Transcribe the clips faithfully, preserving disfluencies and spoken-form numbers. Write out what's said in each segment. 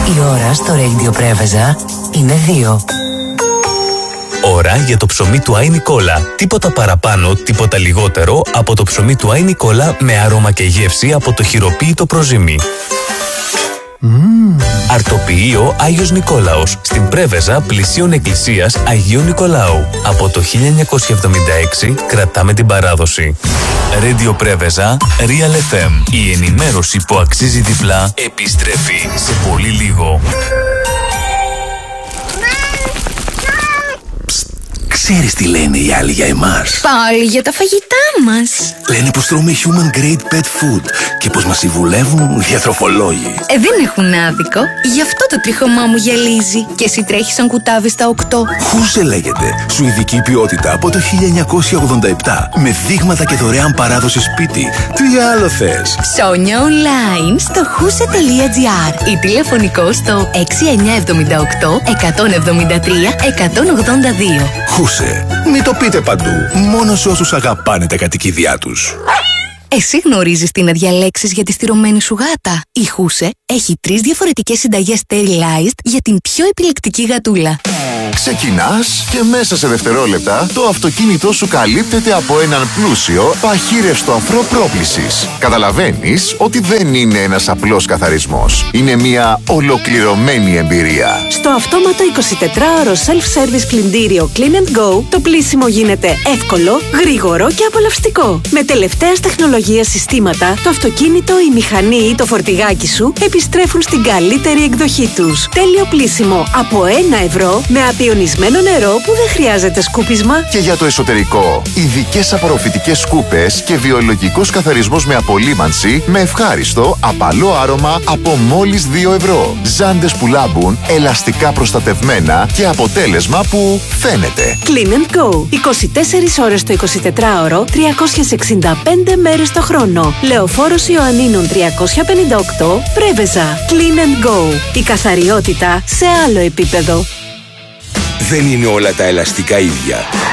Η ώρα στο Radio Πρέβεζα είναι δύο. Ώρα για το ψωμί του Άι Νικόλα. Τίποτα παραπάνω, τίποτα λιγότερο από το ψωμί του Άι Νικόλα με άρωμα και γεύση από το χειροποίητο προζύμι. Mm. Αρτοποιείο Άγιος Νικόλαος, στην Πρέβεζα πλησίων εκκλησίας Αγίου Νικολάου. Από το χίλια εννιακόσια εβδομήντα έξι κρατάμε την παράδοση. Radio Πρέβεζα, Real εφ εμ. Η ενημέρωση που αξίζει διπλά επιστρέφει σε πολύ λίγο. Ξέρεις τι λένε οι άλλοι για εμάς? Πάλι για τα φαγητά μας. Λένε πως τρώμε human grade pet food και πως μας συμβουλεύουν διατροφολόγοι. Ε, δεν έχουν άδικο. Γι' αυτό το τρίχωμά μου γυαλίζει. Και εσύ τρέχεις σαν κουτάβι στα οκτώ. Χούσε λέγεται. Σουηδική ποιότητα από το χίλια εννιακόσια ογδόντα επτά. Με δείγματα και δωρεάν παράδοση σπίτι. Τι άλλο θες? Ψώνια online στο χούσε τελεία τζι άρ ή τηλεφωνικό στο έξι εννιά επτά οκτώ εκατόν εβδομήντα τρία εκατόν ογδόντα δύο. Χούσε. Μην το πείτε παντού. Μόνο σε όσους αγαπάνε τα κατοικίδια τους. Εσύ γνωρίζεις τι να διαλέξεις για τη στηρωμένη σου γάτα? Η Χούσε έχει τρεις διαφορετικές συνταγές sterilized για την πιο επιλεκτική γατούλα. Ξεκινάς και μέσα σε δευτερόλεπτα το αυτοκίνητό σου καλύπτεται από έναν πλούσιο παχύρευστο αφρό πρόκλησης. Καταλαβαίνεις ότι δεν είναι ένας απλός καθαρισμός. Είναι μια ολοκληρωμένη εμπειρία. Στο αυτόματο εικοσιτετράωρο self-service πλυντήριο Clean and Go, το πλύσιμο γίνεται εύκολο, γρήγορο και απολαυστικό. Με τελευταίας τεχνολογίας συστήματα, το αυτοκίνητο, η μηχανή ή το φορτηγάκι σου επιστρέφουν στην καλύτερη εκδοχή τους. Τέλειο πλύσιμο από ένα ευρώ με απειονισμένο νερό που δεν χρειάζεται σκούπισμα. Και για το εσωτερικό, ειδικές απορροφητικές σκούπες και βιολογικός καθαρισμός με απολύμανση με ευχάριστο, απαλό άρωμα από μόλις δύο ευρώ. Ζάντες που λάμπουν, ελαστικά προστατευμένα και αποτέλεσμα που φαίνεται. Clean and Go. είκοσι τέσσερις ώρες το εικοσιτετράωρο, τριακόσιες εξήντα πέντε μέρες το χρόνο. Λεωφόρος Ιωαννίνων τριακόσια πενήντα οκτώ, Πρέβεζα. Clean and Go. Η καθαριότητα σε άλλο επίπεδο. Δεν είναι όλα τα ελαστικά ίδια.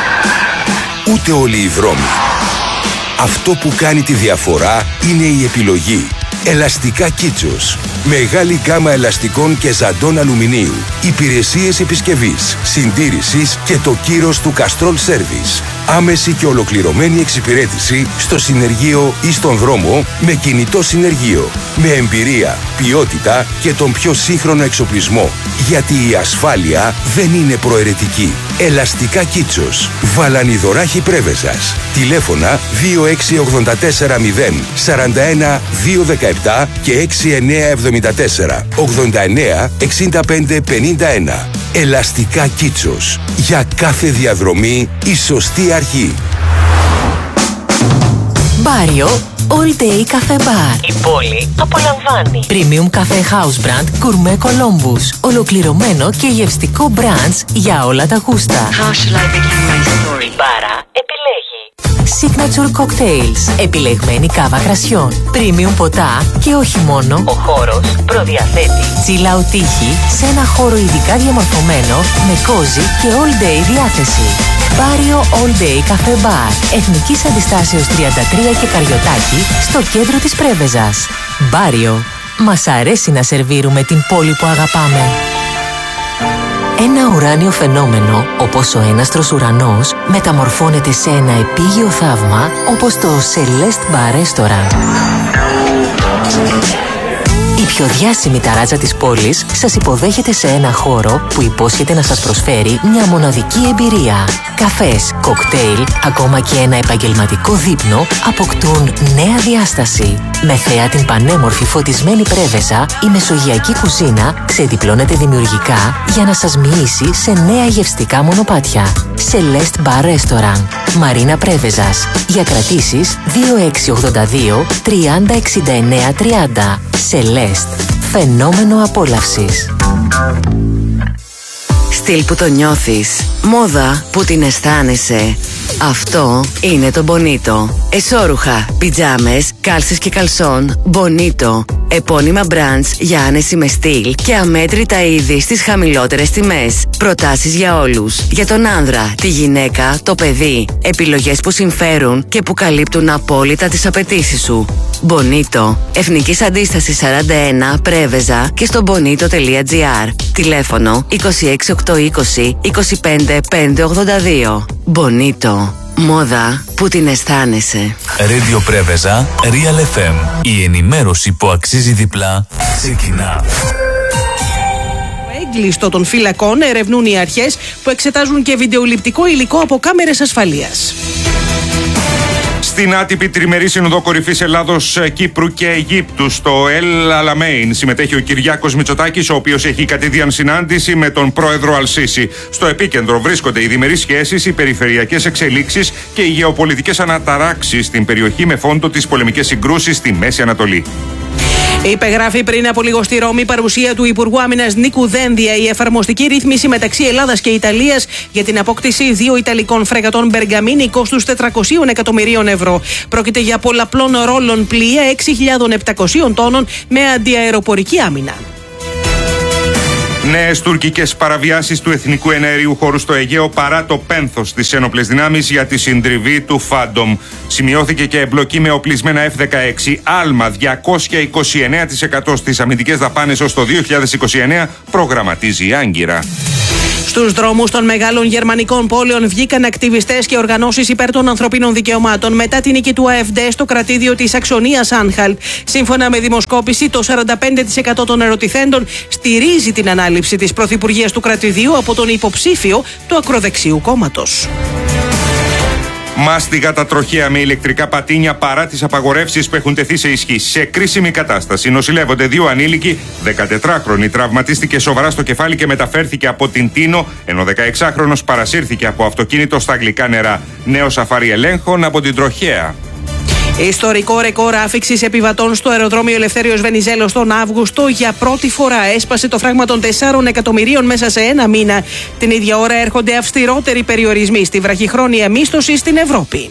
Ούτε όλοι οι δρόμοι. Αυτό που κάνει τη διαφορά είναι η επιλογή. Ελαστικά Κίτσος. Μεγάλη γκάμα ελαστικών και ζαντών αλουμινίου. Υπηρεσίες επισκευής, συντήρησης και το κύρος του Castrol Service. Άμεση και ολοκληρωμένη εξυπηρέτηση στο συνεργείο ή στον δρόμο με κινητό συνεργείο. Με εμπειρία, ποιότητα και τον πιο σύγχρονο εξοπλισμό. Γιατί η ασφάλεια δεν είναι προαιρετική. Ελαστικά Κίτσος. Βαλανιδωράχη Πρέβεζας. Τηλέφωνα δύο έξι ογδόντα τέσσερα μηδέν σαράντα ένα δύο δεκαεπτά και έξι εννιά εβδομήντα τέσσερα ογδόντα εννιά εξήντα πέντε πενήντα ένα. Ελαστικά Κίτσος. Για κάθε διαδρομή η σωστή αρχή. Μπάριο All Day Cafe Bar. Η πόλη απολαμβάνει. Premium Cafe House Brand Gourmet Columbus. Ολοκληρωμένο και γευστικό brunch για όλα τα γούστα. How shall I begin my story? Μπάρα επιλέγει. Signature Cocktails. Επιλεγμένη κάβα κρασιών. Premium ποτά και όχι μόνο. Ο χώρος προδιαθέτει chill out τύχη σε ένα χώρο ειδικά διαμορφωμένο με cozy και all day διάθεση. Μπάριο All Day Cafe Bar. Εθνικής Αντιστάσεως τριάντα τρία και Καριωτάκη στο κέντρο της Πρέβεζας. Μπάριο. Μας αρέσει να σερβίρουμε την πόλη που αγαπάμε. Ένα ουράνιο φαινόμενο, όπως ο έναστρος ουρανός, μεταμορφώνεται σε ένα επίγειο θαύμα, όπως το Celeste Bar Restaurant. Η πιο διάσημη ταράτσα της πόλης σας υποδέχεται σε ένα χώρο που υπόσχεται να σας προσφέρει μια μοναδική εμπειρία. Καφές, κοκτέιλ, ακόμα και ένα επαγγελματικό δείπνο αποκτούν νέα διάσταση. Με θέα την πανέμορφη φωτισμένη Πρέβεζα, η μεσογειακή κουζίνα ξεδιπλώνεται δημιουργικά για να σας μοιήσει σε νέα γευστικά μονοπάτια. Celeste Bar Restaurant, Μαρίνα Πρέβεζας. Για κρατήσεις δύο έξι ογδόντα δύο τριάντα εξήντα εννέα τριάντα. Celeste. Φαινόμενο απόλαυσης. Στυλ που το νιώθεις. Μόδα που την αισθάνεσαι. Αυτό είναι το Bonito. Εσώρουχα, πιτζάμες, κάλσες και καλσόν. Bonito. Επώνυμα μπραντς για άνεση με στυλ και αμέτρητα είδη στις χαμηλότερες τιμές. Προτάσεις για όλους. Για τον άνδρα, τη γυναίκα, το παιδί. Επιλογές που συμφέρουν και που καλύπτουν απόλυτα τις απαιτήσεις σου. Bonito. Εθνικής Αντίστασης σαράντα ένα, Πρέβεζα και στο bonito τελεία gr. Τηλέφωνο είκοσι έξι οκτακόσια είκοσι είκοσι πέντε πεντακόσια ογδόντα δύο. Bonito. Μόδα που την αισθάνεσαι. Radio Πρέβεζα, Real εφ εμ. Η ενημέρωση που αξίζει διπλά ξεκινά. Έγκλειστο των φυλακών ερευνούν οι αρχές που εξετάζουν και βιντεοληπτικό υλικό από κάμερες ασφαλείας. Στην άτυπη τριμερή Σύνοδο Κορυφής Ελλάδος, Κύπρου και Αιγύπτου στο Ελ Αλαμέιν συμμετέχει ο Κυριάκος Μητσοτάκης, ο οποίος έχει κατηδίαν συνάντηση με τον πρόεδρο Αλ-Σίση. Στο επίκεντρο βρίσκονται οι διμερείς σχέσεις, οι περιφερειακές εξελίξεις και οι γεωπολιτικές αναταράξεις στην περιοχή με φόντο τις πολεμικές συγκρούσεις στη Μέση Ανατολή. Υπεγράφει πριν από λίγο στη Ρώμη παρουσία του Υπουργού Άμυνας Νίκου Δένδια η εφαρμοστική ρύθμιση μεταξύ Ελλάδας και Ιταλίας για την απόκτηση δύο Ιταλικών φρεγατών Μπεργαμίνη κόστους τετρακόσια εκατομμυρίων ευρώ. Πρόκειται για πολλαπλών ρόλων πλοία έξι χιλιάδες επτακόσια τόνων με αντιαεροπορική άμυνα. Νέες τουρκικές παραβιάσεις του εθνικού εναερίου χώρου στο Αιγαίο παρά το πένθος της ένοπλες δυνάμεις για τη συντριβή του Φάντομ. Σημειώθηκε και εμπλοκή με οπλισμένα εφ δεκαέξι, άλμα διακόσια είκοσι εννέα τοις εκατό στις αμυντικές δαπάνες ως το δύο χιλιάδες είκοσι εννέα, προγραμματίζει η Άγκυρα. Στους δρόμους των μεγάλων γερμανικών πόλεων βγήκαν ακτιβιστές και οργανώσεις υπέρ των ανθρωπίνων δικαιωμάτων μετά την νίκη του ΑΕΦΔ στο κρατήδιο της Αξονίας Άνχαλτ. Σύμφωνα με δημοσκόπηση, το σαράντα πέντε τοις εκατό των ερωτηθέντων στηρίζει την ανάληψη της πρωθυπουργίας του κρατηδίου από τον υποψήφιο του ακροδεξιού κόμματος. Μάστιγα τα τροχαία με ηλεκτρικά πατίνια παρά τις απαγορεύσεις που έχουν τεθεί σε ισχύ. Σε κρίσιμη κατάσταση νοσηλεύονται δύο ανήλικοι. δεκατετράχρονη τραυματίστηκε σοβαρά στο κεφάλι και μεταφέρθηκε από την Τίνο, ενώ δεκαεξάχρονος παρασύρθηκε από αυτοκίνητο στα αγγλικά νερά. Νέο σαφάρι ελέγχων από την τροχαία. Ιστορικό ρεκόρ άφιξης επιβατών στο αεροδρόμιο Ελευθέριος Βενιζέλος τον Αύγουστο. Για πρώτη φορά έσπασε το φράγμα των τεσσάρων εκατομμυρίων μέσα σε ένα μήνα. Την ίδια ώρα έρχονται αυστηρότεροι περιορισμοί στη βραχυχρόνια μίσθωση στην Ευρώπη.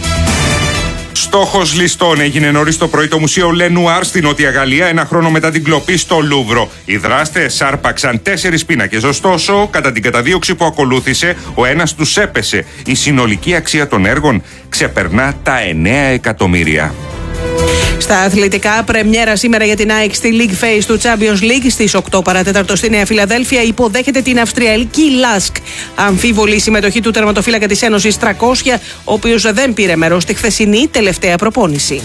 Στόχος ληστών έγινε νωρίς το πρωί το Μουσείο Λενουάρ στην Νότια Γαλλία, ένα χρόνο μετά την κλοπή στο Λούβρο. Οι δράστες άρπαξαν τέσσερις πίνακες. Ωστόσο, κατά την καταδίωξη που ακολούθησε, ο ένας τους έπεσε. Η συνολική αξία των έργων ξεπερνά τα εννέα εκατομμύρια. Στα αθλητικά, πρεμιέρα σήμερα για την ΑΕΚ στη League Phase του Champions League στις οκτώ παρά τέταρτο στη Νέα Φιλαδέλφια υποδέχεται την Αυστριακή Λάσκ. Αμφίβολη συμμετοχή του τερματοφύλακα της Ένωσης τριακόσια, ο οποίος δεν πήρε μέρος στη χθεσινή τελευταία προπόνηση.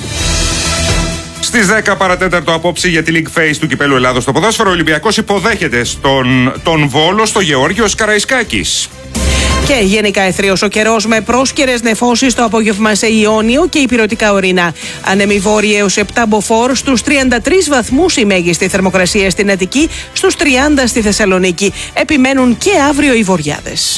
Στις δέκα παρά τέταρτο απόψε για τη League Phase του Κυπέλλου Ελλάδος στο ποδόσφαιρο, ο Ολυμπιακός υποδέχεται στον, τον Βόλο στο Γεώργιος Καραϊσκάκης. Και γενικά αιθρίος ο καιρός με πρόσκαιρες νεφώσεις το απόγευμα σε Ιόνιο και υπηρετικά ορεινά. Ανέμει βόρεια έως επτά μποφόρ, στους τριάντα τρεις βαθμούς η μέγιστη θερμοκρασία στην Αττική, στους τριάντα στη Θεσσαλονίκη. Επιμένουν και αύριο οι βοριάδες.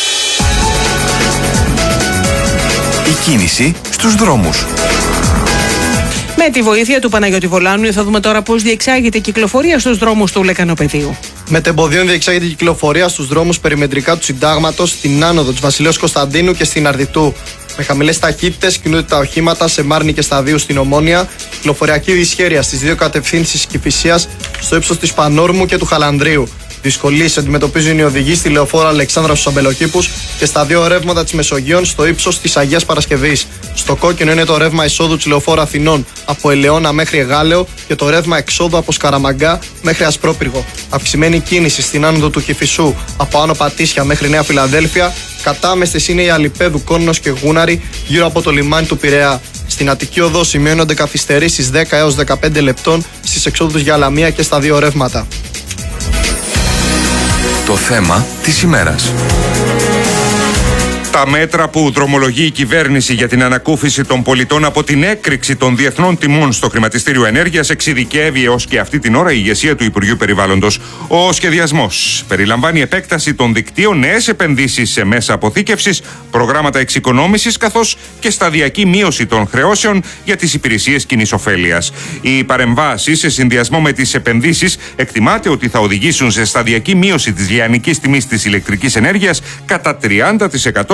Η κίνηση στους δρόμους. Με τη βοήθεια του Παναγιώτη Βολάνου θα δούμε τώρα πώς διεξάγεται η κυκλοφορία στους δρόμους του Λεκανοπεδίου. Με τεμποδίων διεξάγεται η κυκλοφορία στους δρόμους περιμετρικά του Συντάγματος, στην άνοδο της Βασιλέως Κωνσταντίνου και στην Αρδιτού. Με χαμηλές ταχύτητες κινούνται τα οχήματα σε Μάρνη και Σταδίου στην Ομόνια. Κυκλοφοριακή δυσχέρεια στις δύο κατευθύνσεις Κηφισίας, στο ύψος της Πανόρμου και του Χαλανδρίου. Δυσκολίες αντιμετωπίζουν οι οδηγοί στη λεωφόρο Αλεξάνδρα στους Αμπελοκήπους και στα δύο ρεύματα της Μεσογείων στο ύψος της Αγίας Παρασκευής. Στο κόκκινο είναι το ρεύμα εισόδου της λεωφόρου Αθηνών από Ελαιώνα μέχρι Εγάλεο και το ρεύμα εξόδου από Σκαραμαγκά μέχρι Ασπρόπυργο. Αυξημένη κίνηση στην άνοδο του Κηφισού από Άνω Πατήσια μέχρι Νέα Φιλαδέλφια. Κατάμεστες είναι οι Αλιπέδου, Κόννος και Γούναρη γύρω από το λιμάνι του Πειραιά. Στην Αττική Οδό σημειώνονται καθυστερήσεις δέκα έως δεκαπέντε λεπτών στις εξόδους για Λαμία και στα δύο ρεύματα. Το θέμα της ημέρας. Τα μέτρα που δρομολογεί η κυβέρνηση για την ανακούφιση των πολιτών από την έκρηξη των διεθνών τιμών στο χρηματιστήριο ενέργειας εξειδικεύει έως και αυτή την ώρα η ηγεσία του Υπουργείου Περιβάλλοντος. Ο σχεδιασμός περιλαμβάνει επέκταση των δικτύων, νέες επενδύσεις σε μέσα αποθήκευσης, προγράμματα εξοικονόμησης καθώς και σταδιακή μείωση των χρεώσεων για τις υπηρεσίες κοινής ωφέλειας. Οι παρεμβάσεις σε συνδυασμό με τις επενδύσεις εκτιμάται ότι θα οδηγήσουν σε σταδιακή μείωση της λιανικής τιμής της ηλεκτρικής ενέργειας κατά τριάντα τοις εκατό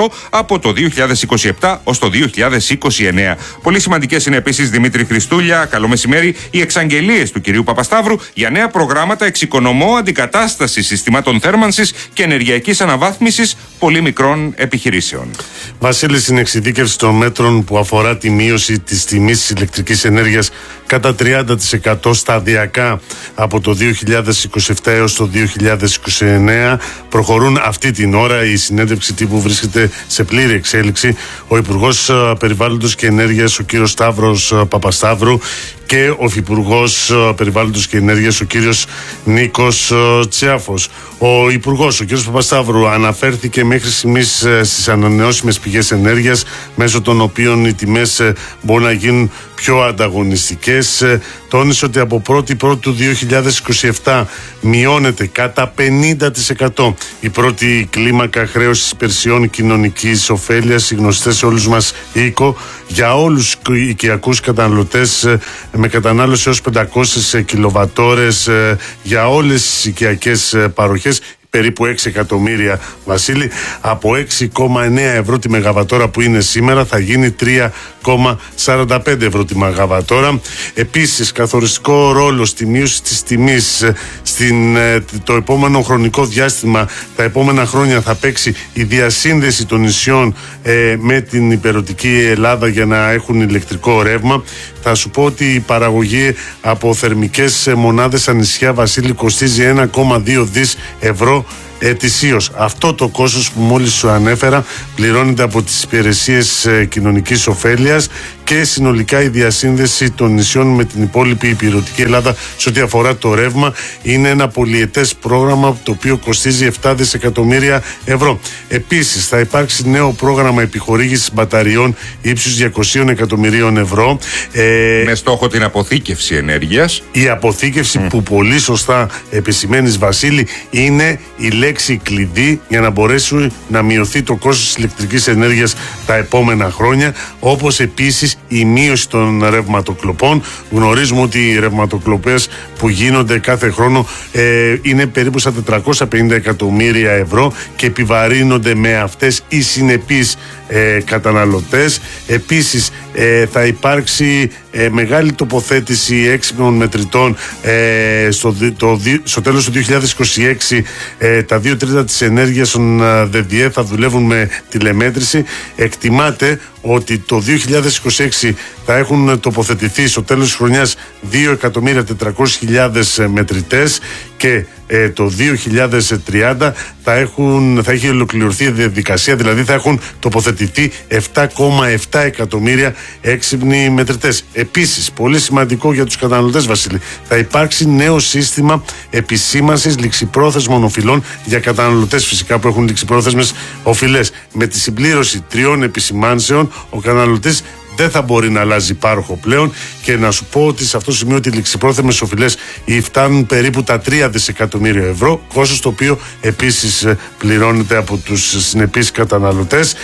ευρώ από το δύο χιλιάδες είκοσι επτά ως το δύο χιλιάδες είκοσι εννέα. Πολύ σημαντικές είναι επίσης, Δημήτρη Χριστούλια, καλό μεσημέρι, οι εξαγγελίες του κυρίου Παπασταύρου για νέα προγράμματα εξοικονομώ αντικατάσταση συστημάτων θέρμανσης και ενεργειακής αναβάθμισης πολύ μικρών επιχειρήσεων. Βασίλη, στην εξειδίκευση των μέτρων που αφορά τη μείωση της τιμής της ηλεκτρικής ενέργειας κατά τριάντα τοις εκατό σταδιακά από το δύο χιλιάδες είκοσι επτά έως το δύο χιλιάδες είκοσι εννέα, προχωρούν αυτή την ώρα. Η συνέντευξη τύπου βρίσκεται σε πλήρη εξέλιξη. Ο Υπουργός Περιβάλλοντος και Ενέργειας, ο κύριος Σταύρος Παπασταύρου, και ο Υφυπουργός Περιβάλλοντος και Ενέργειας, ο κύριος Νίκος Τσιάφος. Ο Υπουργός, ο κύριος Παπασταύρου, αναφέρθηκε μέχρι στιγμής στις ανανεώσιμες πηγές ενέργειας, μέσω των οποίων οι τιμές μπορούν να γίνουν πιο ανταγωνιστικές. Τόνισε ότι από πρώτη πρώτη του δύο χιλιάδες είκοσι επτά μειώνεται κατά πενήντα τοις εκατό η πρώτη κλίμακα χρέωσης υπηρεσιών κοινωνικής ωφέλειας, οι γνωστές σε όλους μας οίκο, για όλους τους οικιακούς καταναλωτές με κατανάλωση έως πεντακόσιες κιλοβατόρες για όλες τις οικιακές παροχές, περίπου έξι εκατομμύρια, Βασίλη. Από έξι κόμμα εννέα ευρώ τη μεγαβατόρα που είναι σήμερα θα γίνει τρία κόμμα σαράντα πέντε ευρώ τη μεγαβατόρα. Επίσης, καθοριστικό ρόλο στη μείωση της τιμής στην, το επόμενο χρονικό διάστημα, τα επόμενα χρόνια, θα παίξει η διασύνδεση των νησιών ε, με την υπερωτική Ελλάδα για να έχουν ηλεκτρικό ρεύμα. Θα σου πω ότι η παραγωγή από θερμικές μονάδες στα νησιά, Βασίλη, κοστίζει ένα κόμμα δύο δις ευρώ ετησίως. Αυτό το κόστος που μόλις σου ανέφερα πληρώνεται από τις υπηρεσίες ε, κοινωνικής ωφέλειας, και συνολικά η διασύνδεση των νησιών με την υπόλοιπη υπηρετική Ελλάδα σε ό,τι αφορά το ρεύμα είναι ένα πολυετές πρόγραμμα το οποίο κοστίζει επτά δισεκατομμύρια ευρώ. Επίσης, θα υπάρξει νέο πρόγραμμα επιχορήγησης μπαταριών ύψους διακόσια εκατομμυρίων ευρώ. Ε, με στόχο την αποθήκευση ενέργειας. Η αποθήκευση mm. που πολύ σωστά επισημαίνεις, Βασίλη, είναι η λέξη κλειδί για να μπορέσει να μειωθεί το κόστος της ηλεκτρικής ενέργειας τα επόμενα χρόνια, όπως επίσης η μείωση των ρευματοκλοπών. Γνωρίζουμε ότι οι ρευματοκλοπές που γίνονται κάθε χρόνο ε, είναι περίπου στα τετρακόσια πενήντα εκατομμύρια ευρώ και επιβαρύνονται με αυτές οι συνεπείς ε, καταναλωτές. Επίσης ε, θα υπάρξει ε, μεγάλη τοποθέτηση έξυπνων μετρητών ε, στο, το, στο τέλος του δύο χιλιάδες είκοσι έξι. ε, τα δύο τρίτα της ενέργειας των ΔΔΕ θα δουλεύουν με τηλεμέτρηση. Εκτιμάται ότι το δύο χιλιάδες είκοσι έξι θα έχουν τοποθετηθεί στο τέλος της χρονιάς δύο εκατομμύρια τετρακόσιες χιλιάδες μετρητές και ε, το δύο χιλιάδες τριάντα θα, έχουν, θα έχει ολοκληρωθεί η διαδικασία, δηλαδή θα έχουν τοποθετηθεί επτά κόμμα επτά εκατομμύρια έξυπνοι μετρητές. Επίσης, πολύ σημαντικό για τους καταναλωτές, Βασίλη, θα υπάρξει νέο σύστημα επισήμανσης ληξιπρόθεσμων οφειλών για καταναλωτές φυσικά που έχουν ληξιπρόθεσμες οφειλές. Με τη συμπλήρωση τριών επισημάνσεων, ο καταναλωτής δεν θα μπορεί να αλλάζει πάροχο πλέον, και να σου πω ότι σε αυτό το σημείο οι ληξιπρόθεσμες οφειλές φτάνουν περίπου τα τρία δισεκατομμύρια ευρώ, κόστος το οποίο επίσης πληρώνεται από τους συνεπείς καταναλωτές.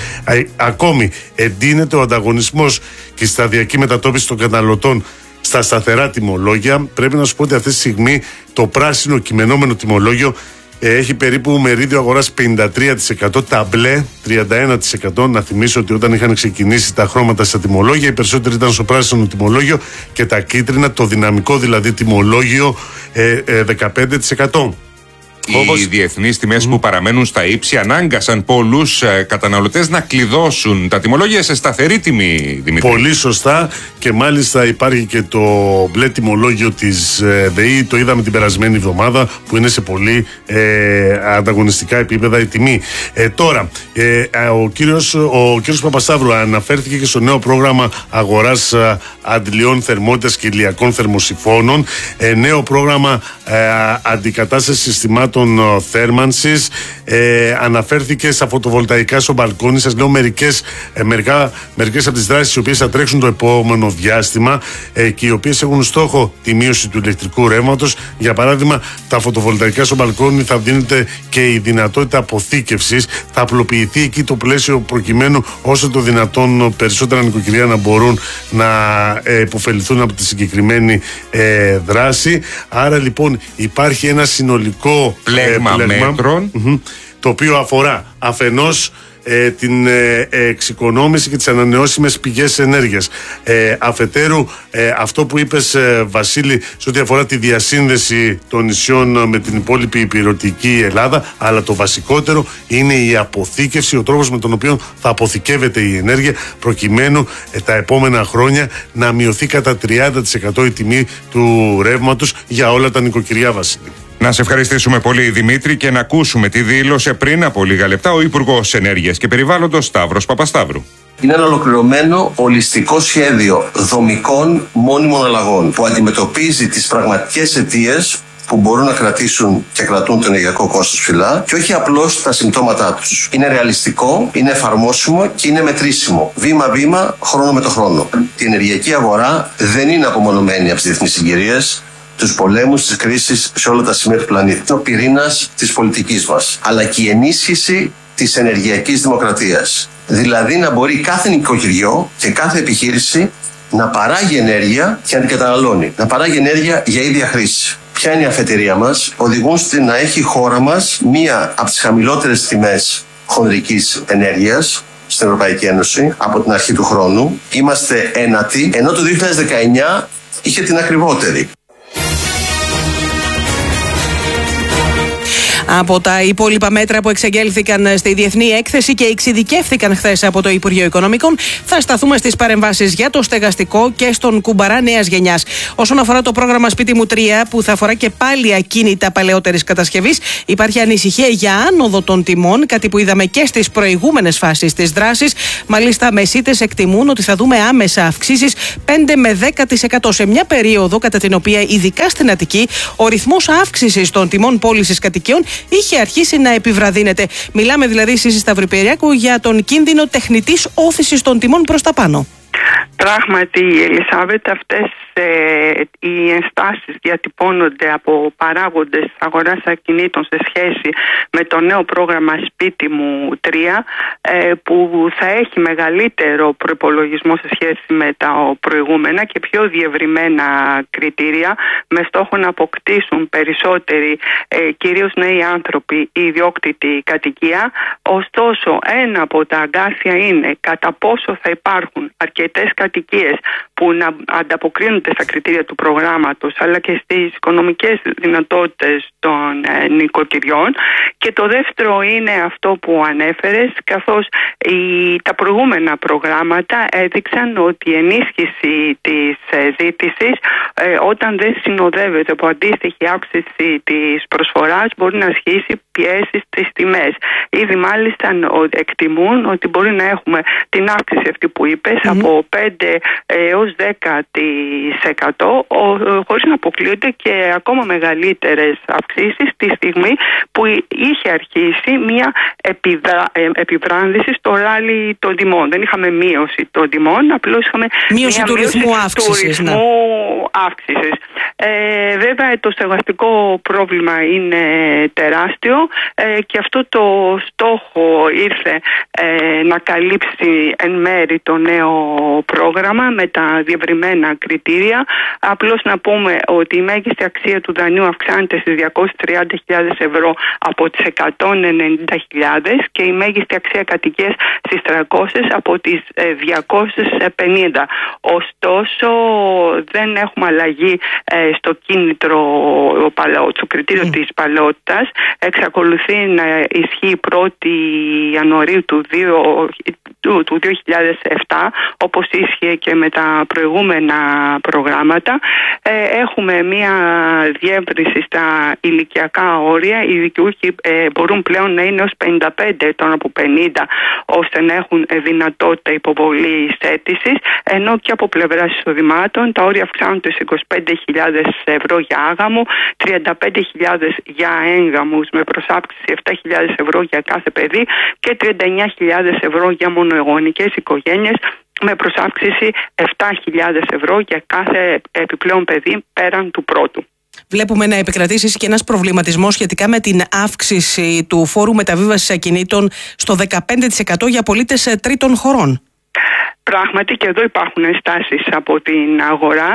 Ακόμη εντείνεται ο ανταγωνισμός και η σταδιακή μετατόπιση των καταναλωτών στα σταθερά τιμολόγια. Πρέπει να σου πω ότι αυτή τη στιγμή το πράσινο κειμενόμενο τιμολόγιο έχει περίπου μερίδιο αγοράς πενήντα τρία τοις εκατό, τα μπλε τριάντα ένα τοις εκατό. Να θυμίσω ότι όταν είχαν ξεκινήσει τα χρώματα στα τιμολόγια, οι περισσότεροι ήταν στο πράσινο τιμολόγιο και τα κίτρινα, το δυναμικό δηλαδή τιμολόγιο, ε, ε, δεκαπέντε τοις εκατό. Οι Όπως... διεθνείς τιμές mm. που παραμένουν στα ύψη ανάγκασαν πολλούς ε, καταναλωτές να κλειδώσουν τα τιμολόγια σε σταθερή τιμή, Δημήτρη. Πολύ σωστά, και μάλιστα υπάρχει και το μπλε τιμολόγιο της ε, ΔΕΗ, το είδαμε την περασμένη εβδομάδα, που είναι σε πολύ ε, ανταγωνιστικά επίπεδα η τιμή. Ε, τώρα, ε, ο, κύριος, ο κύριος Παπασταύρου αναφέρθηκε και στο νέο πρόγραμμα αγοράς ε, αντιλιών θερμότητας και ηλιακών θερμοσυφώνων, ε, νέο πρόγραμμα ε, αντικατάστασης συστημάτων των θέρμανσης, ε, αναφέρθηκε στα φωτοβολταϊκά στο μπαλκόνι. Σας λέω μερικές, ε, μερικά, μερικές από τις δράσεις οι οποίες θα τρέξουν το επόμενο διάστημα ε, και οι οποίες έχουν στόχο τη μείωση του ηλεκτρικού ρεύματος. Για παράδειγμα, τα φωτοβολταϊκά στο μπαλκόνι θα δίνεται και η δυνατότητα αποθήκευσης. Θα απλοποιηθεί εκεί το πλαίσιο προκειμένου όσο το δυνατόν περισσότερα νοικοκυριά να μπορούν να ε, υποφεληθούν από τη συγκεκριμένη ε, δράση. Άρα λοιπόν υπάρχει ένα συνολικό πλέγμα, ε, πλέγμα μέτρων, mm-hmm, το οποίο αφορά αφενός ε, την ε, εξοικονόμηση και τις ανανεώσιμες πηγές ενέργειας. Ε, αφετέρου, ε, αυτό που είπες, ε, Βασίλη, σε ό,τι αφορά τη διασύνδεση των νησιών με την υπόλοιπη υπηρετική Ελλάδα, αλλά το βασικότερο είναι η αποθήκευση, ο τρόπος με τον οποίο θα αποθηκεύεται η ενέργεια, προκειμένου ε, τα επόμενα χρόνια να μειωθεί κατά τριάντα τοις εκατό η τιμή του ρεύματος για όλα τα νοικοκυριά, Βασίλη. Να σε ευχαριστήσουμε πολύ, Δημήτρη, και να ακούσουμε τη δήλωσε πριν από λίγα λεπτά ο Υπουργός Ενέργειας και Περιβάλλοντος Σταύρος Παπασταύρου. Είναι ένα ολοκληρωμένο ολιστικό σχέδιο δομικών μόνιμων αλλαγών που αντιμετωπίζει τις πραγματικές αιτίες που μπορούν να κρατήσουν και κρατούν το ενεργειακό κόστος ψηλά και όχι απλώς τα συμπτώματά τους. Είναι ρεαλιστικό, είναι εφαρμόσιμο και είναι μετρήσιμο. Βήμα-βήμα, χρόνο με το χρόνο. Η ενεργειακή αγορά δεν είναι απομονωμένη από τις διεθνείς συγκυρίες, τους πολέμους, τις κρίσεις σε όλα τα σημεία του πλανήτη. Είναι ο πυρήνας της πολιτικής μας, αλλά και η ενίσχυση της ενεργειακής δημοκρατίας. Δηλαδή να μπορεί κάθε νοικοκυριό και κάθε επιχείρηση να παράγει ενέργεια και να την καταναλώνει. Να παράγει ενέργεια για ίδια χρήση. Ποια είναι η αφετηρία μας? Οδηγούν στην να έχει η χώρα μας μία από τις χαμηλότερες τιμές χονδρικής ενέργειας στην Ευρωπαϊκή Ένωση από την αρχή του χρόνου. Είμαστε ένατοι, ενώ το δύο χιλιάδες δεκαεννιά είχε την ακριβότερη. Από τα υπόλοιπα μέτρα που εξαγγέλθηκαν στη Διεθνή Έκθεση και εξειδικεύθηκαν χθες από το Υπουργείο Οικονομικών, θα σταθούμε στις παρεμβάσεις για το στεγαστικό και στον κουμπαρά νέας γενιάς. Όσον αφορά το πρόγραμμα Σπίτι μου τρία, που θα αφορά και πάλι ακίνητα παλαιότερης κατασκευής, υπάρχει ανησυχία για άνοδο των τιμών, κάτι που είδαμε και στις προηγούμενες φάσεις της δράσης. Μάλιστα, μεσίτες εκτιμούν ότι θα δούμε άμεσα αυξήσεις πέντε με δέκα τοις εκατό σε μια περίοδο κατά την οποία, ειδικά στην Αττική, ο ρυθμός αύξησης των τιμών πώλησης κατοικιών είχε αρχίσει να επιβραδύνεται. Μιλάμε δηλαδή, Σύση Σταυροπηριακού, για τον κίνδυνο τεχνητής όθησης των τιμών προς τα πάνω. Πράγματι, Ελισάβετ, αυτές ε, οι ενστάσεις διατυπώνονται από παράγοντες αγοράς ακινήτων σε σχέση με το νέο πρόγραμμα Σπίτι μου τρία, ε, που θα έχει μεγαλύτερο προϋπολογισμό σε σχέση με τα προηγούμενα και πιο διευρυμένα κριτήρια, με στόχο να αποκτήσουν περισσότεροι, ε, κυρίως νέοι άνθρωποι, η ιδιόκτητη κατοικία. Ωστόσο, ένα από τα αγκάθια είναι κατά πόσο θα υπάρχουν αρκετές κατοικίες που να ανταποκρίνονται στα κριτήρια του προγράμματος, αλλά και στις οικονομικές δυνατότητες των ε, νοικοκυριών. Και το δεύτερο είναι αυτό που ανέφερες, καθώς η, τα προηγούμενα προγράμματα έδειξαν ότι η ενίσχυση της ε, ζήτησης, ε, όταν δεν συνοδεύεται από αντίστοιχη αύξηση της προσφοράς, μπορεί να ασχίσει πιέσεις στις τιμές. Ήδη μάλιστα εκτιμούν ότι μπορεί να έχουμε την αύξηση αυτή που είπες, mm-hmm. από πέντε έως δέκα τοις εκατό, χωρίς να αποκλείονται και ακόμα μεγαλύτερες αυξήσεις τη στιγμή που είχε αρχίσει μια επιδρα... επιβράνθηση στο ράλι των τιμών. Δεν είχαμε μείωση των τιμών, απλώς είχαμε μείωση μια του μείωση ρυθμού αύξησης. Του ρυθμού αύξησης. Ε, βέβαια το στεγαστικό πρόβλημα είναι τεράστιο ε, και αυτό το στόχο ήρθε ε, να καλύψει εν μέρη το νέο πρόγραμμα με τα διευρυμένα κριτήρια. Απλώς να πούμε ότι η μέγιστη αξία του δανείου αυξάνεται στις διακόσιες τριάντα χιλιάδες ευρώ από τις εκατόν ενενήντα χιλιάδες και η μέγιστη αξία κατοικίας στις τριακόσιες από τις διακόσιες πενήντα. Ωστόσο δεν έχουμε αλλαγή ε, στο κίνητρο, στο κριτήριο mm. της παλαιότητας. Εξακολουθεί να ισχύει πρώτη Ιανουαρίου του, του, του δύο χιλιάδες επτά, όπως ίσχυε και με τα προηγούμενα προγράμματα. Ε, έχουμε μία διεύρυνση στα ηλικιακά όρια. Οι δικαιούχοι ε, μπορούν πλέον να είναι ως πενήντα πέντε ετών από πενήντα, ώστε να έχουν δυνατότητα υποβολής αίτησης, ενώ και από πλευράς εισοδημάτων τα όρια αυξάνονται σε είκοσι πέντε χιλιάδες ευρώ για άγαμο, τριάντα πέντε χιλιάδες για έγγαμους με προσάυξηση επτά χιλιάδες ευρώ για κάθε παιδί και τριάντα εννιά χιλιάδες ευρώ για μονοεγονικές οικογένειες με προσάυξηση επτά χιλιάδες ευρώ για κάθε επιπλέον παιδί πέραν του πρώτου. Βλέπουμε να επικρατήσει και ένας προβληματισμός σχετικά με την αύξηση του φόρου μεταβίβασης ακινήτων στο δεκαπέντε τοις εκατό για πολίτες τρίτων χωρών. Πράγματι και εδώ υπάρχουν ενστάσεις από την αγορά.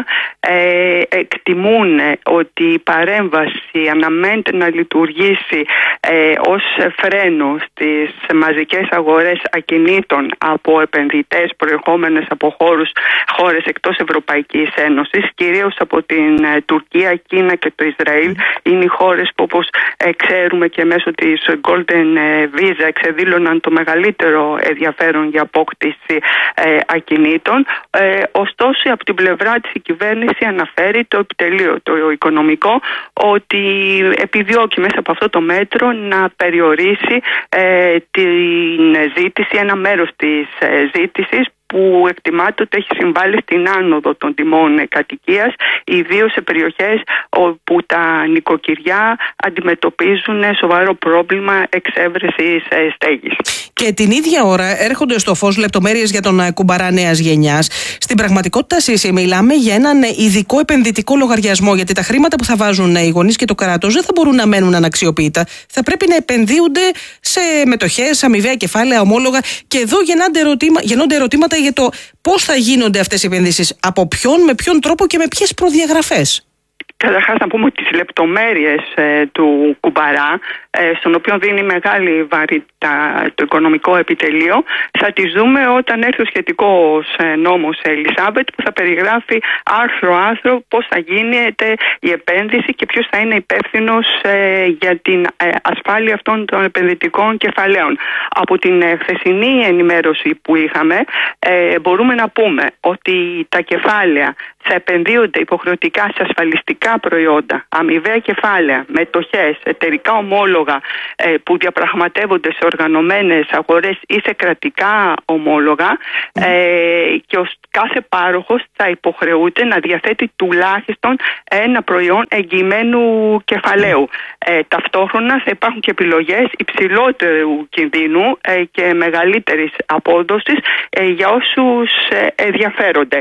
Ε, εκτιμούν ότι η παρέμβαση αναμένεται να λειτουργήσει ε, ως φρένο στις μαζικές αγορές ακινήτων από επενδυτές προερχόμενες από χώρους, χώρες εκτός Ευρωπαϊκής Ένωσης, κυρίως από την ε, Τουρκία, Κίνα και το Ισραήλ. Είναι οι χώρες που, όπως ε, ξέρουμε και μέσω της Golden Visa, εξεδήλωναν το μεγαλύτερο ενδιαφέρον για απόκτηση ε, ακινήτων. Ε, ωστόσο, από την πλευρά της η κυβέρνηση αναφέρει το επιτελείο, το οικονομικό, ότι επιδιώκει μέσα από αυτό το μέτρο να περιορίσει ε, την ζήτηση, ένα μέρος της ε, ζήτησης, που εκτιμάται ότι έχει συμβάλει στην άνοδο των τιμών κατοικίας, ιδίως σε περιοχές όπου τα νοικοκυριά αντιμετωπίζουν σοβαρό πρόβλημα εξέβρεσης στέγης. Και την ίδια ώρα έρχονται στο φως λεπτομέρειες για τον κουμπαρά νέας γενιάς. Στην πραγματικότητα, Σύση, μιλάμε για έναν ειδικό επενδυτικό λογαριασμό, γιατί τα χρήματα που θα βάζουν οι γονείς και το κράτος δεν θα μπορούν να μένουν αναξιοποιητά. Θα πρέπει να επενδύονται σε μετοχές, αμοιβαία κεφάλαια, ομόλογα. Και εδώ γεννώνται ερωτήμα, γεννώνται ερωτήματα για το πώς θα γίνονται αυτές οι επενδύσεις, από ποιον, με ποιον τρόπο και με ποιες προδιαγραφές. Καταρχάς να πούμε ότι τις λεπτομέρειες ε, του κουμπαρά, ε, στον οποίο δίνει μεγάλη βαρύτητα το οικονομικό επιτελείο, θα τις δούμε όταν έρθει ο σχετικός ε, νόμος Ελισάβετ, που θα περιγράφει άρθρο-άρθρο πώς θα γίνεται η επένδυση και ποιος θα είναι υπεύθυνος ε, για την ε, ασφάλεια αυτών των επενδυτικών κεφαλαίων. Από την ε, χθεσινή ενημέρωση που είχαμε, ε, μπορούμε να πούμε ότι τα κεφάλαια θα επενδύονται υποχρεωτικά σε ασφαλιστικά προϊόντα, αμοιβαία κεφάλαια, μετοχές, εταιρικά ομόλογα ε, που διαπραγματεύονται σε οργανωμένες αγορές ή σε κρατικά ομόλογα, ε, και ως κάθε πάροχος θα υποχρεούται να διαθέτει τουλάχιστον ένα προϊόν εγγυημένου κεφαλαίου. Ε, ταυτόχρονα θα υπάρχουν και επιλογές υψηλότερου κινδύνου ε, και μεγαλύτερης απόδοσης ε, για όσους ε, ενδιαφέρονται.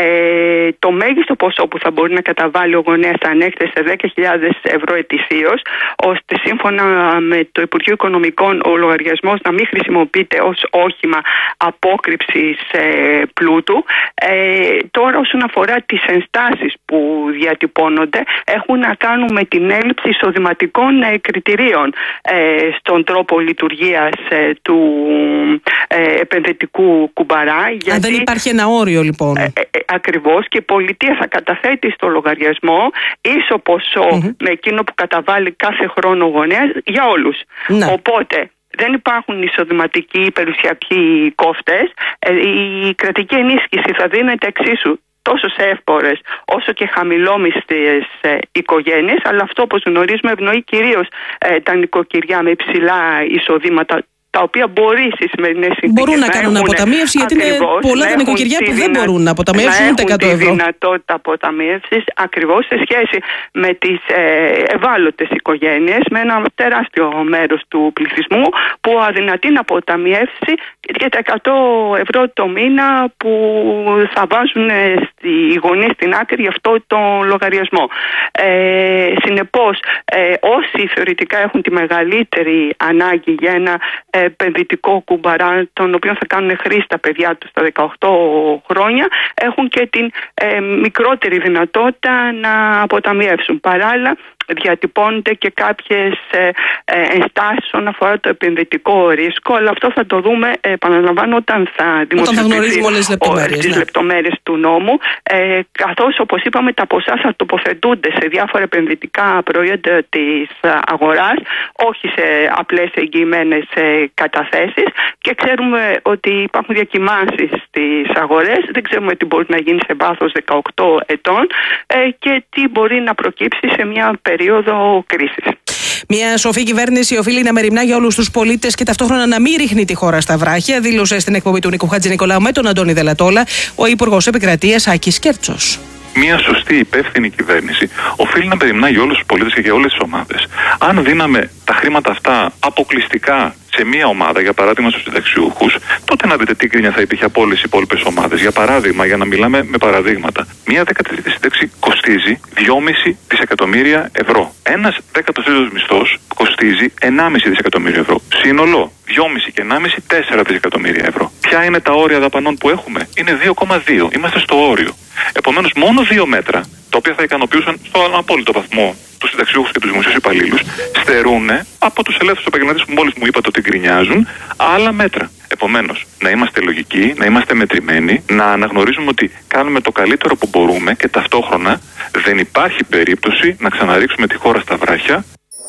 Ε, Το μέγιστο ποσό που θα μπορεί να καταβάλει ο γονέας θα ανέχεται σε δέκα χιλιάδες ευρώ ετησίως, ώστε σύμφωνα με το Υπουργείο Οικονομικών ο λογαριασμός να μην χρησιμοποιείται ως όχημα απόκρυψης ε, πλούτου. Ε, τώρα, όσον αφορά τις ενστάσεις που διατυπώνονται, έχουν να κάνουν με την έλλειψη εισοδηματικών ε, κριτηρίων ε, στον τρόπο λειτουργίας ε, του ε, επενδυτικού κουμπαρά. Γιατί, Αν δεν υπάρχει ένα όριο, λοιπόν. Ε, ε, ακριβώς, και η πολιτεία θα καταθέτει στο λογαριασμό ίσο ποσό mm-hmm. με εκείνο που καταβάλει κάθε χρόνο ο γονέας για όλους. Ναι. Οπότε δεν υπάρχουν εισοδηματικοί ή περιουσιακοί κόφτες. Ε, η κρατική ενίσχυση θα δίνεται εξίσου τόσο σε εύπορες όσο και χαμηλόμισθες ε, οικογένειες, αλλά αυτό, όπως γνωρίζουμε, ευνοεί κυρίως ε, τα νοικοκυριά με υψηλά εισοδήματα, τα οποία μπορεί στις σημερινές συνθήκες μπορούν να, να κάνουν αποταμίευση, γιατί είναι πολλά τα νοικοκυριά που δεν μπορούν να αποταμιεύσουν να ούτε εκατό ευρώ. Έχουν τη δυνατότητα αποταμίευσης ακριβώς σε σχέση με τις ε, ευάλωτες οικογένειες, με ένα τεράστιο μέρος του πληθυσμού που αδυνατεί να αποταμιεύσει και τα εκατό ευρώ το μήνα που θα βάζουν οι γονείς στην άκρη για αυτό το λογαριασμό. Ε, συνεπώς, ε, όσοι θεωρητικά έχουν τη μεγαλύτερη ανάγκη για ένα επενδυτικό κουμπαρά, τον οποίο θα κάνουν χρήση τα παιδιά τους στα δεκαοκτώ χρόνια, έχουν και την ε, μικρότερη δυνατότητα να αποταμιεύσουν. Παράλληλα, διατυπώνονται και κάποιες ε, ε, ενστάσεις όσον αφορά το επενδυτικό ρίσκο, αλλά αυτό θα το δούμε, ε, επαναλαμβάνω, όταν θα δημοσιοποιηθεί τις ναι. λεπτομέρειες του νόμου, ε, καθώς, όπως είπαμε, τα ποσά θα τοποθετούνται σε διάφορα επενδυτικά προϊόντα της αγοράς, όχι σε απλές εγγυημένες ε, καταθέσεις, και ξέρουμε ότι υπάρχουν διακυμάνσεις στις αγορές, δεν ξέρουμε τι μπορεί να γίνει σε βάθος δεκαοκτώ ετών ε, και τι μπορεί να προκύψει σε μια περίοδο κρίσης. Μια σοφή κυβέρνηση οφείλει να μεριμνά για όλους τους πολίτες και ταυτόχρονα να μην ρίχνει τη χώρα στα βράχια, δήλωσε στην εκπομπή του Νίκου Χατζηνικολάου με τον Αντώνη Δελατόλα ο Υπουργός Επικρατείας Άκης Κέρτσος. Μια σωστή υπεύθυνη κυβέρνηση οφείλει να περιμνάει όλους τους πολίτες και για όλες τις ομάδες. Αν δίναμε τα χρήματα αυτά αποκλειστικά σε μία ομάδα, για παράδειγμα στους συνταξιούχους, τότε να δείτε τι γκρίνια θα υπήρχε από όλες τις υπόλοιπες ομάδες. Για παράδειγμα, για να μιλάμε με παραδείγματα, μία δεκατρίτη σύνταξη κοστίζει δυόμισι δισεκατομμύρια ευρώ. Ένας δέκατος τρίτος μισθός κοστίζει ενάμισι δισεκατομμύρια ευρώ. Σύνολο δυόμισι και ενάμισι, τέσσερα δισεκατομμύρια ευρώ. Ποια είναι τα όρια δαπανών που έχουμε? Είναι δύο κόμμα δύο. Είμαστε στο όριο. Επομένως, μόνο δύο μέτρα, τα οποία θα ικανοποιούσαν στον απόλυτο βαθμό τους συνταξιούχους και τους δημοσίους υπαλλήλους, στερούν από τους ελεύθερους επαγγελματίες που μόλις μου είπατε ότι γκρινιάζουν άλλα μέτρα. Επομένως, να είμαστε λογικοί, να είμαστε μετρημένοι, να αναγνωρίζουμε ότι κάνουμε το καλύτερο που μπορούμε και ταυτόχρονα δεν υπάρχει περίπτωση να ξαναρίξουμε τη χώρα στα βράχια.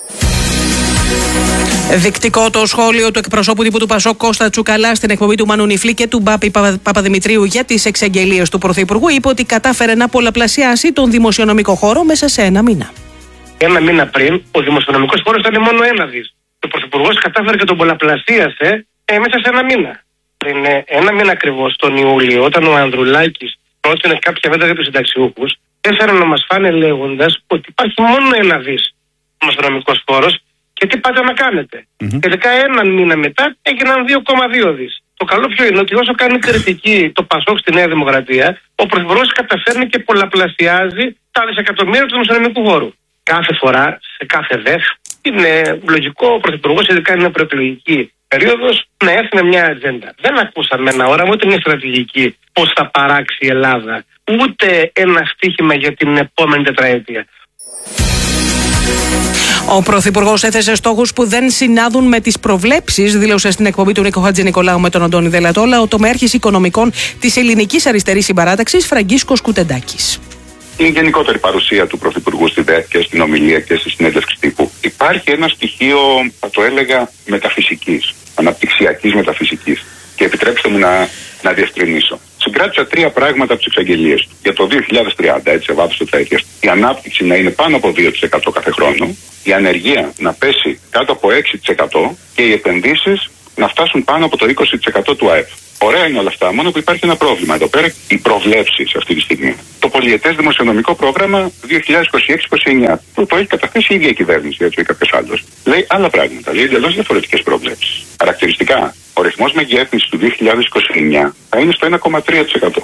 Δεικτικό το σχόλιο του εκπροσώπου τύπου του Πασόκ Κώστα Τσουκαλά στην εκπομπή του Μανου Νιφλή και του Μπάπη Παπαδημητρίου για τις εξαγγελίες του Πρωθυπουργού. Είπε ότι κατάφερε να πολλαπλασιάσει τον δημοσιονομικό χώρο μέσα σε ένα μήνα. Ένα μήνα πριν, ο δημοσιονομικός χώρος ήταν μόνο ένα δις. Ο Πρωθυπουργός κατάφερε και τον πολλαπλασίασε ε, μέσα σε ένα μήνα. Πριν ε, ένα μήνα ακριβώς, τον Ιούλιο, όταν ο Ανδρουλάκης πρότεινε κάποια μέτρα για τους συνταξιούχους, έφεραν να μας φάνε λέγοντας ότι υπάρχει μόνο ένα δις δημοσιονομικός χώρος. Και τι πάτε να κάνετε. Mm-hmm. Τελικά έναν μήνα μετά έγιναν δύο κόμμα δύο δις. Το καλό ποιο είναι ότι όσο κάνει κριτική το Πασόκ στη Νέα Δημοκρατία, ο Πρωθυπουργός καταφέρνει και πολλαπλασιάζει τα δισεκατομμύρια του δημοσιονομικού χώρου. Κάθε φορά, σε κάθε ΔΕΘ, είναι λογικό ο Πρωθυπουργός, ειδικά είναι προεκλογική περίοδος, να έρθει με μια ατζέντα. Δεν ακούσαμε ένα όραμα, ούτε μια στρατηγική πώς θα παράξει η Ελλάδα, ούτε ένα στίχημα για την επόμενη τετραετία. Ο Πρωθυπουργός έθεσε στόχους που δεν συνάδουν με τις προβλέψεις, δήλωσε στην εκπομπή του Νίκο Χατζηνικολάου με τον Αντώνη Δελατόλα ο τομέαρχης οικονομικών της Ελληνικής Αριστερής Συμπαράταξης Φραγκίσκος Κουτεντάκης. Η γενικότερη παρουσία του Πρωθυπουργού στη ΔΕΘ και στην ομιλία και στη συνέντευξη τύπου. Υπάρχει ένα στοιχείο, θα το έλεγα, μεταφυσικής, αναπτυξιακής μεταφυσικής. Και επιτρέψτε μου να, να διευκρινίσω. Συγκράτησα τρία πράγματα από τις εξαγγελίες του. Για το δύο χιλιάδες τριάντα, έτσι, σε βάθος τετραετίας. Η ανάπτυξη να είναι πάνω από δύο τοις εκατό κάθε χρόνο, η ανεργία να πέσει κάτω από έξι τοις εκατό και οι επενδύσεις να φτάσουν πάνω από το είκοσι τοις εκατό του ΑΕΠ. Ωραία είναι όλα αυτά, μόνο που υπάρχει ένα πρόβλημα εδώ πέρα, οι προβλέψεις αυτή τη στιγμή. Το πολιετές δημοσιονομικό πρόγραμμα δύο χιλιάδες είκοσι έξι είκοσι εννιά, που το έχει καταθέσει η ίδια η κυβέρνηση, έτσι, ή κάποιος άλλος, λέει άλλα πράγματα, λέει εντελώς διαφορετικές προβλέψεις. Χαρακτηριστικά, ο ρυθμός μεγέθυνσης του δύο χιλιάδες είκοσι εννιά θα είναι στο ένα κόμμα τρία τοις εκατό.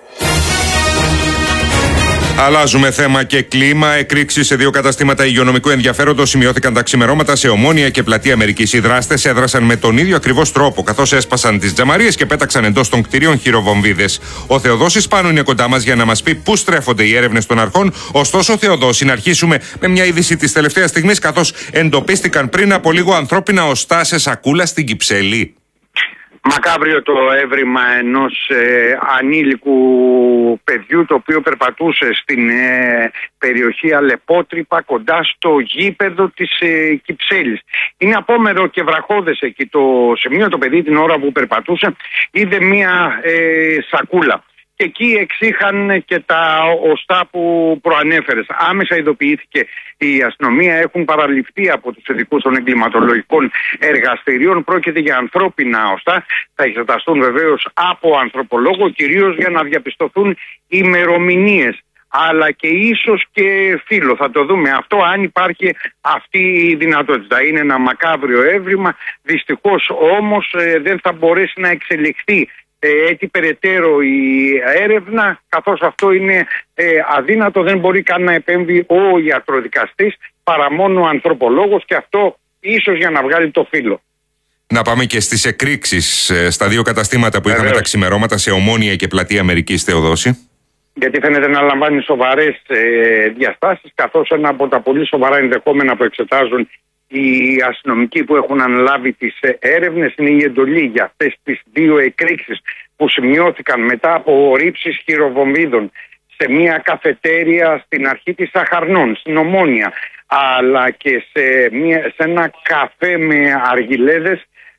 Αλλάζουμε θέμα και κλίμα. Εκρήξεις σε δύο καταστήματα υγειονομικού ενδιαφέροντος σημειώθηκαν τα ξημερώματα σε Ομόνια και Πλατεία Αμερικής. Οι δράστες έδρασαν με τον ίδιο ακριβώς τρόπο, καθώς έσπασαν τις τζαμαρίες και πέταξαν εντός των κτηρίων χειροβομβίδες. Ο Θεοδόσης Πάνου είναι κοντά μας για να μας πει πού στρέφονται οι έρευνες των αρχών. Ωστόσο, Θεοδόση, να αρχίσουμε με μια είδηση της τελευταίας στιγμής, καθώς εντοπίστηκαν πριν από λίγο ανθρώπινα οστά σε σακούλα στην Κυψέλη. Μακάβριο το έβριμα ενός ε, ανήλικου παιδιού, το οποίο περπατούσε στην ε, περιοχή Αλεπότρυπα κοντά στο γήπεδο της ε, Κυψέλης. Είναι απόμερο και βραχώδες εκεί το σημείο. Το παιδί την ώρα που περπατούσε είδε μία ε, σακούλα. Και εκεί εξήχαν και τα οστά που προανέφερες. Άμεσα ειδοποιήθηκε η αστυνομία, έχουν παραληφθεί από τους ειδικούς των εγκληματολογικών εργαστηρίων. Πρόκειται για ανθρώπινα οστά, θα εξεταστούν βεβαίως από ανθρωπολόγο, κυρίως για να διαπιστωθούν ημερομηνίες, αλλά και ίσως και φύλλο. Θα το δούμε αυτό, αν υπάρχει αυτή η δυνατότητα. Είναι ένα μακάβριο έβριμα, δυστυχώς όμως ε, δεν θα μπορέσει να εξελιχθεί έτσι περαιτέρω η έρευνα, καθώς αυτό είναι ε, αδύνατο, δεν μπορεί καν να επέμβει ο ιατροδικαστής παρά μόνο ο ανθρωπολόγος, και αυτό ίσως για να βγάλει το φύλλο. Να πάμε και στις εκρήξεις ε, στα δύο καταστήματα που είχαμε τα ξημερώματα σε Ομόνια και Πλατεία Αμερικής, Θεοδόση. Γιατί φαίνεται να λαμβάνει σοβαρές ε, διαστάσεις, καθώς ένα από τα πολύ σοβαρά ενδεχόμενα που εξετάζουν οι αστυνομικοί που έχουν αναλάβει τις έρευνες είναι η εντολή για αυτές τις δύο εκρήξεις που σημειώθηκαν μετά από ρήψεις χειροβομβίδων σε μια καφετέρια στην αρχή της Αχαρνών, στην Ομόνια, αλλά και σε, μια, σε ένα καφέ με αργιλέδες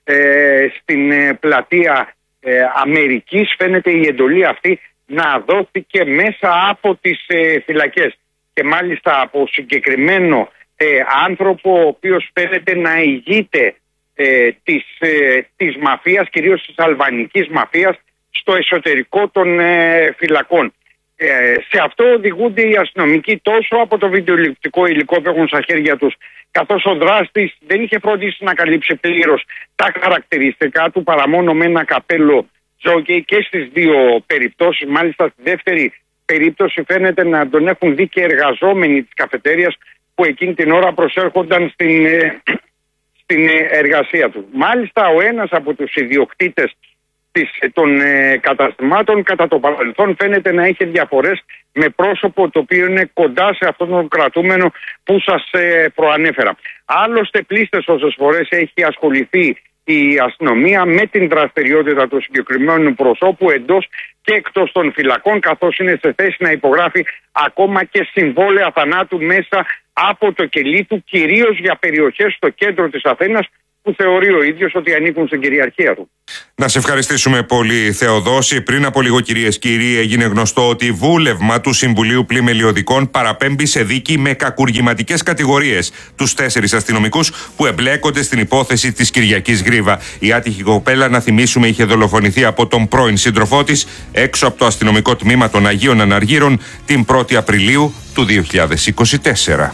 ε, στην ε, πλατεία ε, Αμερικής. Φαίνεται η εντολή αυτή να δόθηκε μέσα από τις ε, φυλακές και μάλιστα από συγκεκριμένο Ε, άνθρωπο ο οποίος φαίνεται να ηγείται ε, της, ε, της μαφίας, κυρίως της αλβανικής μαφίας, στο εσωτερικό των ε, φυλακών. Ε, σε αυτό οδηγούνται οι αστυνομικοί τόσο από το βιντεοληπτικό υλικό που έχουν στα χέρια τους, καθώς ο δράστης δεν είχε φροντίσει να καλύψει πλήρως τα χαρακτηριστικά του παρά μόνο με ένα καπέλο τζόκι και στις δύο περιπτώσεις. Μάλιστα στη δεύτερη περίπτωση φαίνεται να τον έχουν δει και εργαζόμενοι της καφετέριας που εκείνη την ώρα προσέρχονταν στην, ε, στην εργασία του. Μάλιστα ο ένας από τους ιδιοκτήτες των ε, καταστημάτων κατά το παρελθόν φαίνεται να είχε διαφορές με πρόσωπο το οποίο είναι κοντά σε αυτόν τον κρατούμενο που σας ε, προανέφερα. Άλλωστε πλήστες όσες φορές έχει ασχοληθεί η αστυνομία με την δραστηριότητα του συγκεκριμένου προσώπου εντός και εκτός των φυλακών, καθώς είναι σε θέση να υπογράφει ακόμα και συμβόλαια θανάτου μέσα από το κελί του, κυρίως για περιοχές στο κέντρο της Αθήνας που θεωρεί ο ίδιος ότι ανήκουν στην κυριαρχία του. Να σε ευχαριστήσουμε πολύ, Θεοδόση. Πριν από λίγο, κυρίες και κύριοι, έγινε γνωστό ότι βούλευμα του Συμβουλίου Πλημελιωδικών παραπέμπει σε δίκη με κακουργηματικές κατηγορίες τους τέσσερις αστυνομικούς που εμπλέκονται στην υπόθεση της Κυριακής Γρίβα. Η άτυχη κοπέλα, να θυμίσουμε, είχε δολοφονηθεί από τον πρώην σύντροφό της έξω από το αστυνομικό τμήμα των Αγίων Αναργύρων την πρώτη Απριλίου του δύο χιλιάδες είκοσι τέσσερα.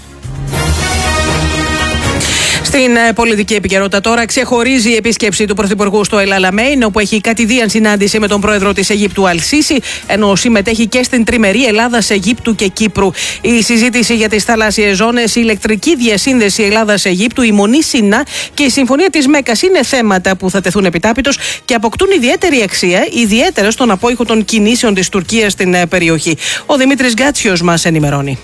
Στην πολιτική επικαιρότητα τώρα, ξεχωρίζει η επίσκεψη του Πρωθυπουργού στο El Alamein, όπου έχει κατηδίαν συνάντηση με τον πρόεδρο της Αιγύπτου Αλ-Σίση, ενώ συμμετέχει και στην τριμερή Ελλάδας, Αιγύπτου και Κύπρου. Η συζήτηση για τις θαλάσσιες ζώνες, η ηλεκτρική διασύνδεση Ελλάδας-Αιγύπτου, η Μονή Σινά και η Συμφωνία της Μέκας είναι θέματα που θα τεθούν επιτάπητος και αποκτούν ιδιαίτερη αξία, ιδιαίτερα στον απόϊχο των κινήσεων της Τουρκίας στην περιοχή. Ο Δημήτρης Γκάτσιος μας ενημερώνει.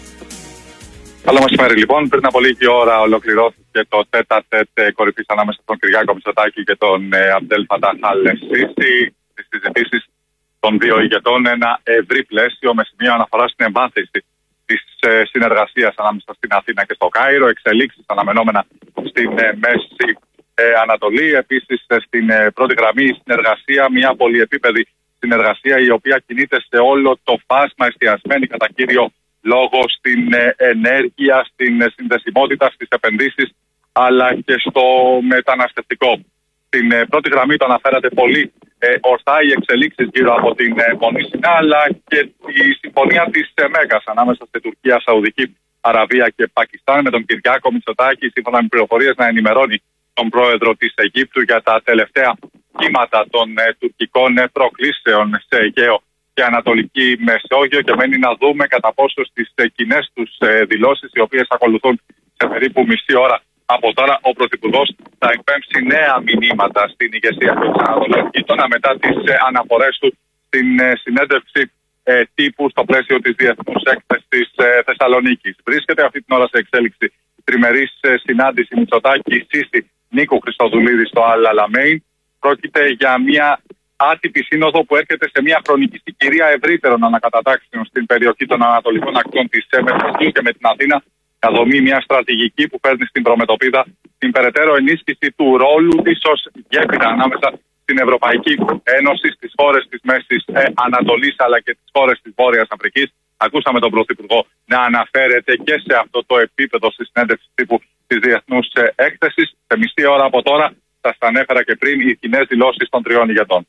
Καλό μεσημέρι, λοιπόν. Πριν από λίγη ώρα ολοκληρώθηκε το τέτα τέτ κορυφής ανάμεσα στον Κυριάκο Μητσοτάκη και τον ε, Αμπτέλ Φατάχ Αλ-Σίση. Στις συζητήσεις των δύο ηγετών, ένα ευρύ πλαίσιο με σημείο αναφορά στην εμβάθυνση της ε, συνεργασίας ανάμεσα στην Αθήνα και στο Κάιρο, εξελίξεις αναμενόμενα στην ε, Μέση ε, Ανατολή. Επίσης, ε, στην ε, πρώτη γραμμή η συνεργασία, μια πολυεπίπεδη συνεργασία η οποία κινείται σε όλο το φάσμα, εστιασμένη κατά κύριο λόγω στην ενέργεια, στην συνδεσιμότητα, στις επενδύσεις, αλλά και στο μεταναστευτικό. Στην πρώτη γραμμή το αναφέρατε πολύ ε, ορθά οι εξελίξεις γύρω από την ε, Μονή Σινά, αλλά και η συμφωνία της ε, Μέκας ανάμεσα στη Τουρκία, Σαουδική Αραβία και Πακιστάν, με τον Κυριάκο Μητσοτάκη, σύμφωνα με πληροφορίες, να ενημερώνει τον πρόεδρο της Αιγύπτου για τα τελευταία κύματα των ε, τουρκικών ε, προκλήσεων σε Αιγαίο και Ανατολική Μεσόγειο, και μένει να δούμε κατά πόσο στις κοινές τους δηλώσεις, οι οποίες ακολουθούν σε περίπου μισή ώρα από τώρα, ο Πρωθυπουργός θα εκπέμψει νέα μηνύματα στην ηγεσία του Ανατολικών μετά τις αναφορές του στην συνέντευξη τύπου στο πλαίσιο της Διεθνούς Έκθεσης Θεσσαλονίκης. Βρίσκεται αυτή την ώρα σε εξέλιξη τριμερής συνάντηση Μητσοτάκη-Σίση Νίκου Χριστοδουλίδη στο El Alamein. Πρόκειται για μια άτυπη σύνοδο που έρχεται σε μια χρονική συγκυρία ευρύτερων ανακατατάξεων στην περιοχή των Ανατολικών Ακτών της Μεσογείου και με την Αθήνα να δομεί μια στρατηγική που παίρνει στην προμετωπίδα την περαιτέρω ενίσχυση του ρόλου της ως γέφυρα ανάμεσα στην Ευρωπαϊκή Ένωση, στις χώρες της Μέσης Ανατολής αλλά και τις χώρες της Βόρειας Αφρικής. Ακούσαμε τον Πρωθυπουργό να αναφέρεται και σε αυτό το επίπεδο στη συνέντευξη τύπου της Διεθνούς Έκθεσης. Σε μισή ώρα από τώρα, σας τα ανέφερα και πριν, οι κοινές δηλώσεις των τριών ηγετών.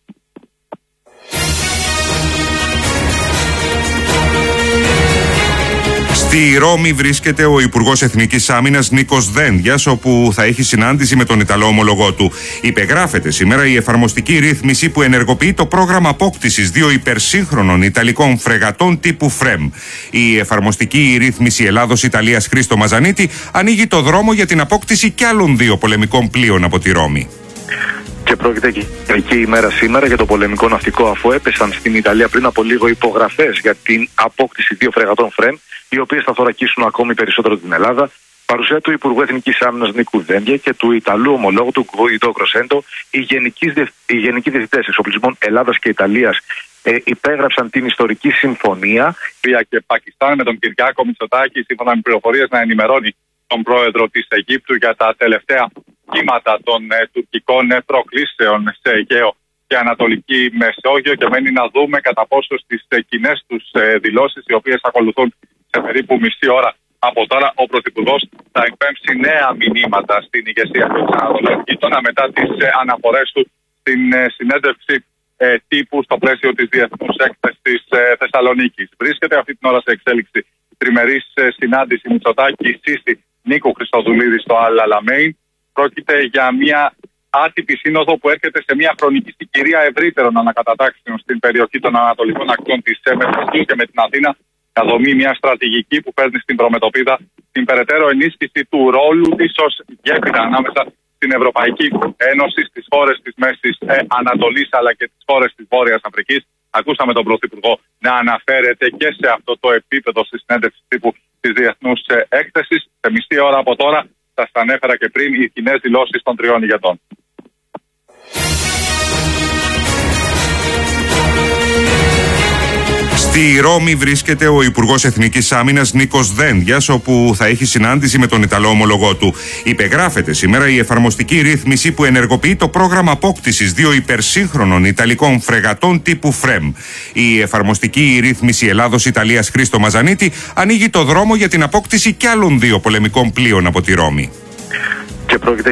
Στη Ρώμη βρίσκεται ο Υπουργός Εθνικής Άμυνας Νίκος Δένδιας, όπου θα έχει συνάντηση με τον Ιταλό ομολογό του. Υπεγράφεται σήμερα η εφαρμοστική ρύθμιση που ενεργοποιεί το πρόγραμμα απόκτησης δύο υπερσύγχρονων Ιταλικών φρεγατών τύπου ΦΡΕΜ. Η εφαρμοστική ρύθμιση Ελλάδος-Ιταλίας Χρήστο Μαζανίτη ανοίγει το δρόμο για την απόκτηση κι άλλων δύο πολεμικών πλοίων από τη Ρώμη. Και πρόκειται και η ημέρα σήμερα για το πολεμικό ναυτικό, αφού έπεσαν στην Ιταλία πριν από λίγο υπογραφές για την απόκτηση δύο φρεγατών ΦΡΕΜ, οι οποίες θα θωρακίσουν ακόμη περισσότερο την Ελλάδα. Παρουσία του Υπουργού Εθνικής Άμυνας Νίκου Δένδια και του Ιταλού ομολόγου του Γκουίντο Κροσέντο, οι γενικοί, οι γενικοί διευθυντές εξοπλισμών Ελλάδας και Ιταλίας ε, υπέγραψαν την ιστορική συμφωνία. Και Πακιστάν, με τον Κυριάκο Μητσοτάκη, σύμφωνα με πληροφορίες, να ενημερώνει τον πρόεδρο της Αιγύπτου για τα τελευταία κύματα των ε, τουρκικών ε, προκλήσεων σε Αιγαίο και Ανατολική Μεσόγειο, και μένει να δούμε κατά πόσο στις ε, κοινές τους ε, δηλώσεις, οι οποίες ακολουθούν σε περίπου μισή ώρα από τώρα, ο Πρωθυπουργός θα εκπέμψει νέα μηνύματα στην ηγεσία του Ανατολικών μετά τις ε, αναφορές του στην ε, συνέντευξη ε, τύπου στο πλαίσιο της Διεθνούς Έκθεσης ε, Θεσσαλονίκης. Βρίσκεται αυτή την ώρα σε εξέλιξη η τριμερής ε, συνάντηση Μητσοτάκη-Σίση Νίκου Χριστοδουλίδη στο Αλ Αλαμέιν. Πρόκειται για μια άτυπη σύνοδο που έρχεται σε μια χρονική συγκυρία ευρύτερων ανακατατάξεων στην περιοχή των Ανατολικών Ακτών της Μεσογείου και με την Αθήνα να δομεί μια στρατηγική που παίρνει στην προμετωπίδα την περαιτέρω ενίσχυση του ρόλου της ως γέφυρα ανάμεσα στην Ευρωπαϊκή Ένωση, στις χώρες της Μέσης ε, Ανατολής αλλά και τις χώρες της Βόρειας Αφρικής. Ακούσαμε τον Πρωθυπουργό να αναφέρεται και σε αυτό το επίπεδο στη συνέντευξη τύπου της Διεθνούς ε, Έκθεσης. Σε μισή ώρα από τώρα, σας τα ανέφερα και πριν, οι κοινές δηλώσεις των τριών ηγετών. Στη Ρώμη βρίσκεται ο Υπουργός Εθνικής Άμυνας Νίκος Δένδιας, όπου θα έχει συνάντηση με τον Ιταλό ομολογό του. Υπεγράφεται σήμερα η εφαρμοστική ρύθμιση που ενεργοποιεί το πρόγραμμα απόκτησης δύο υπερσύγχρονων Ιταλικών φρεγατών τύπου ΦΡΕΜ. Η εφαρμοστική ρύθμιση Ελλάδος-Ιταλίας Χρήστο Μαζανίτη ανοίγει το δρόμο για την απόκτηση κι άλλων δύο πολεμικών πλοίων από τη Ρώμη. Και πρόκειται